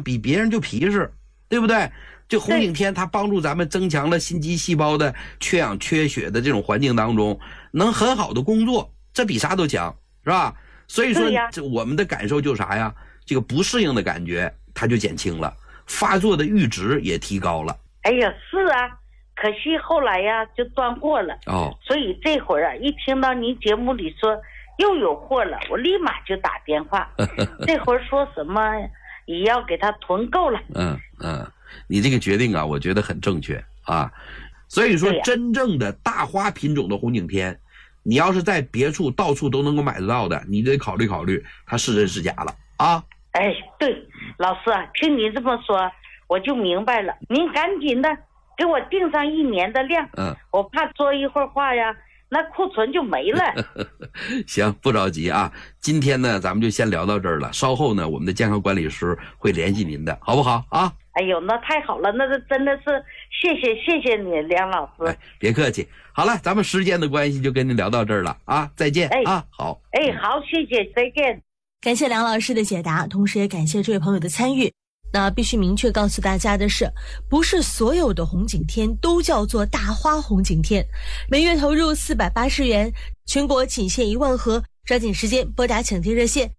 样比别人就皮实，对不对？这红景天它帮助咱们增强了心肌细胞的缺氧缺血的这种环境当中，能很好的工作，这比啥都强，是吧？所以说这我们的感受就是啥呀？这个不适应的感觉它就减轻了，发作的阈值也提高了。 哎呀，是啊，可惜后来呀就断货了。所以这会儿啊，一听到您节目里说又有货了，我立马就打电话。这会儿说什么也要给他囤够了。 你这个决定啊，我觉得很正确啊。所以说，真正的大花品种的红景天，你要是在别处到处都能够买得到的，你得考虑考虑它是真是假了啊。 哎，对，老师啊，听你这么说，我就明白了。您赶紧的给我订上1年的量，我怕做一会儿话呀，那库存就没了。 行，不着急啊。今天呢，咱们就先聊到这儿了。稍后呢，我们的健康管理师会联系您的，好不好啊？ 哎呦，那太好了，那是真的是谢谢你，梁老师。 别客气。好了，咱们时间的关系就跟您聊到这儿了啊，再见啊。好， 好，谢谢，再见。 感谢梁老师的解答，同时也感谢这位朋友的参与。那必须明确告诉大家的是，不是所有的红景天都叫做大花红景天。每月投入480元，全国仅限1万盒，抓紧时间拨打抢订热线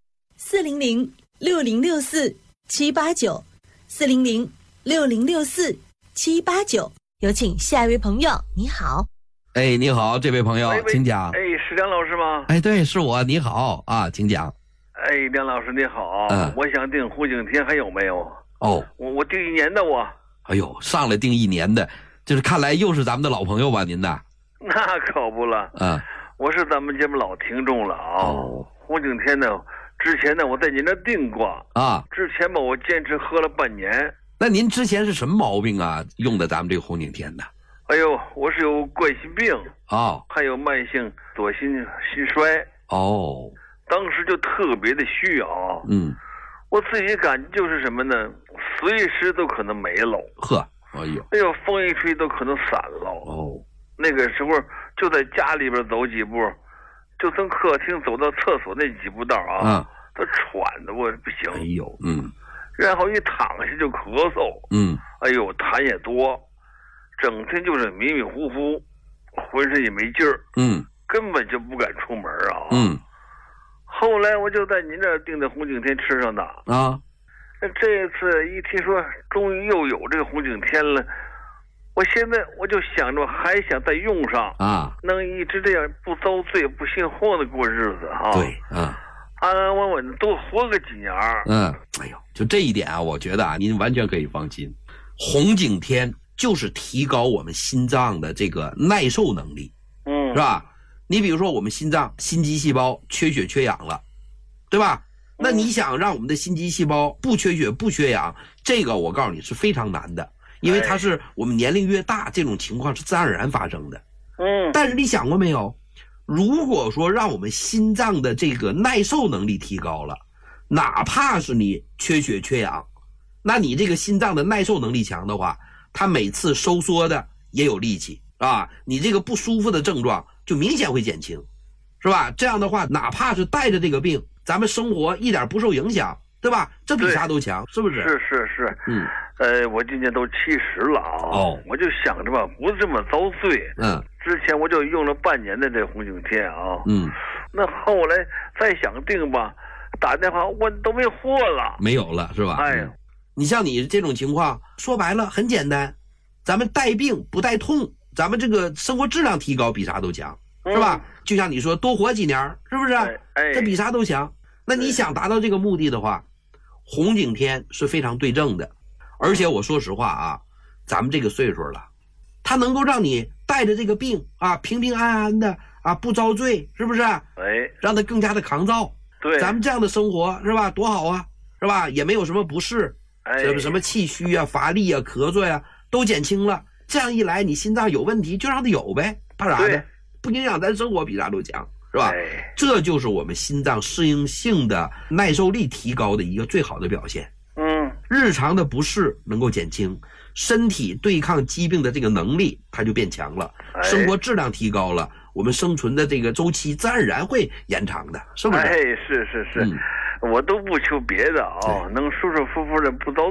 400-6064-789，400-6064-789。有请下一位朋友，你好。 你好，这位朋友，请讲。 是梁老师吗？ 对，是我，你好啊，请讲。 梁老师你好，我想订红景天，还有没有？我订1年的我。 哎呦，上来订1年的，就是看来又是咱们的老朋友吧，您的？ 那可不了，我是咱们节目老听众了啊。红景天呢，之前呢我在您那订过啊，之前吧我坚持喝了半年。 那您之前是什么毛病啊？用的咱们这个红景天的？ 哎呦，我是有冠心病还有慢性左心衰当时就特别的需要我自己感觉就是什么呢？随时都可能没了。哎呦，风一吹都可能散了。那个时候就在家里边走几步，就从客厅走到厕所那几步道都喘的我不行。然后一躺下就咳嗽。哎呦，痰也多，整天就是迷迷糊糊，浑身也没劲儿。根本就不敢出门后来我就在您这儿订的红景天吃上的这次一听说终于又有这个红景天了，我现在我就想着还想再用上能一直这样不遭罪不心慌的过日子对安安稳稳的多活个几年。 哎呦，就这一点啊，我觉得您完全可以放心。红景天就是提高我们心脏的这个耐受能力，是吧？你比如说我们心脏心肌细胞缺血缺氧了，对吧？那你想让我们的心肌细胞不缺血不缺氧，这个我告诉你是非常难的，因为它是我们年龄越大，这种情况是自然而然发生的。但是你想过没有，如果说让我们心脏的这个耐受能力提高了，哪怕是你缺血缺氧，那你这个心脏的耐受能力强的话，它每次收缩的也有力气你这个不舒服的症状就明显会减轻，是吧？这样的话，哪怕是带着这个病，咱们生活一点不受影响，对吧？这比啥都强，是不是？ 是。我今年都70了我就想着吧，不这么遭罪。之前我就用了半年的这红景天那后来再想订吧，打电话问都没货了， 没有了，是吧？你像你这种情况，说白了很简单，咱们带病不带痛，咱们这个生活质量提高比啥都强，是吧？就像你说多活几年，是不是？这比啥都强。那你想达到这个目的的话，红景天是非常对症的。而且我说实话咱们这个岁数了，它能够让你带着这个病平平安安的不遭罪，是不是？让它更加的抗造。咱们这样的生活是吧，多好是吧？也没有什么不适，什么气虚乏力咳嗽都减轻了。这样一来，你心脏有问题就让它有呗，怕啥的？不影响咱生活比啥都强，是吧？这就是我们心脏适应性的耐受力提高的一个最好的表现。日常的不适能够减轻，身体对抗疾病的这个能力它就变强了，生活质量提高了，我们生存的这个周期自然而然会延长的，是不是？ 是，我都不求别的能舒舒服服的不遭